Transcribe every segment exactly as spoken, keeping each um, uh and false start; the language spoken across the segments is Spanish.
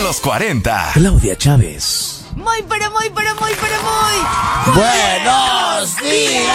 Los cuarenta. Claudia Chávez. Muy, pero muy, pero muy, pero muy. ¡Buenos días!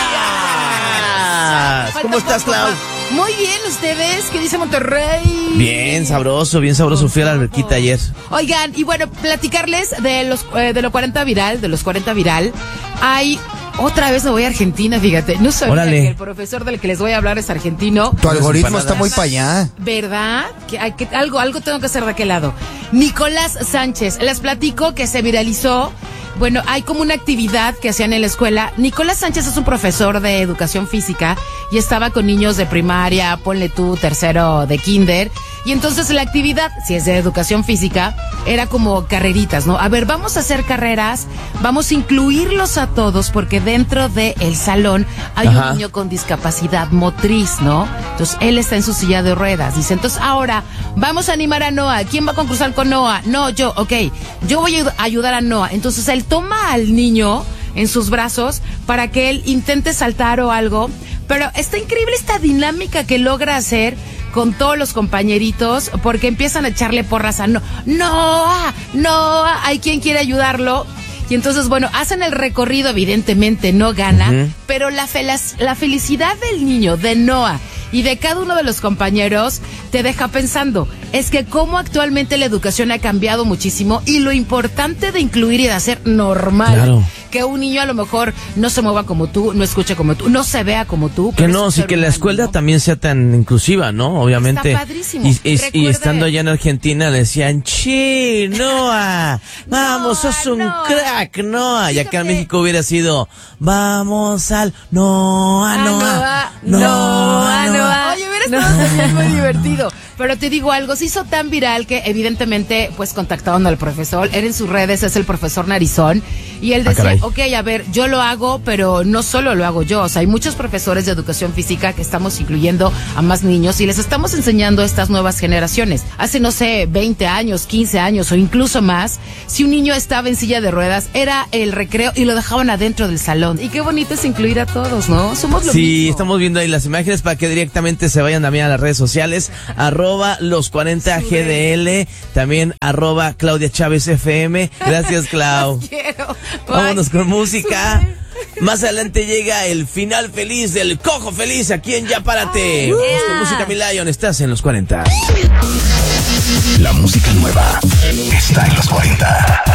¿Cómo estás, Clau? Muy bien, ¿ustedes? ¿Qué dice Monterrey? Bien sabroso, bien sabroso. Fui a la alberquita ayer. Oigan, y bueno, platicarles de los eh, de lo cuarenta viral, de los cuarenta viral. Hay... Otra vez me voy a Argentina, fíjate. No sabía Órale. que el profesor del que les voy a hablar es argentino. Tu algoritmo está muy para allá. ¿Verdad? Que, hay que algo, algo tengo que hacer de aquel lado. Nicolás Sánchez, les platico que se viralizó. Bueno, hay como una actividad que hacían en la escuela. Nicolás Sánchez es un profesor de educación física y estaba con niños de primaria, ponle tú, tercero de kinder. Y entonces la actividad, si es de educación física, era como carreritas, ¿no? A ver, vamos a hacer carreras, vamos a incluirlos a todos porque dentro del salón hay Ajá. un niño con discapacidad motriz, ¿no? Entonces él está en su silla de ruedas. Dice, entonces ahora vamos a animar a Noah. ¿Quién va a concursar con Noah? No, yo, ok. Yo voy a ayudar a Noah. Entonces él toma al niño en sus brazos para que él intente saltar o algo. Pero está increíble esta dinámica que logra hacer con todos los compañeritos, porque empiezan a echarle porras a no, no, no, hay quien quiere ayudarlo. Y entonces, bueno, hacen el recorrido, evidentemente no gana, uh-huh. pero la, fel- la felicidad del niño, de Noah y de cada uno de los compañeros te deja pensando, es que cómo actualmente la educación ha cambiado muchísimo y lo importante de incluir y de hacer normal. Claro. Que un niño a lo mejor no se mueva como tú, no escuche como tú, no se vea como tú. Que no, sí que la escuela, ¿no?, también sea tan inclusiva, ¿no? Obviamente. Está padrísimo. Y, y, y estando allá en Argentina le decían, ¡chi, Noah! ¡Vamos, sos un Noah. crack, Noah! Y acá en México hubiera sido, ¡vamos al Noah, Noah! Noah, Noah, Noah! Oye, hubiera estado no. muy divertido. Pero te digo algo, se hizo tan viral que evidentemente pues contactaron al profesor. Él en sus redes es el profesor Narizón. Y él decía, ah, ok, a ver, yo lo hago, pero no solo lo hago yo. O sea, hay muchos profesores de educación física que estamos incluyendo a más niños y les estamos enseñando a estas nuevas generaciones. Hace, no sé, veinte años, quince años o incluso más, si un niño estaba en silla de ruedas, era el recreo y lo dejaban adentro del salón. Y qué bonito es incluir a todos, ¿no? Somos lo sí, mismo. Sí, estamos viendo ahí las imágenes para que directamente se vayan también a las redes sociales. Arroba los cuarenta G D L, también arroba Claudia Chávez F M. Gracias, Clau. Los quiero. Vámonos con música. Más adelante llega el final feliz del Cojo Feliz aquí en Ya Párate. Ay, Vamos yeah. con música, mi Lion. Estás en los cuarenta. La música nueva está en los cuarenta.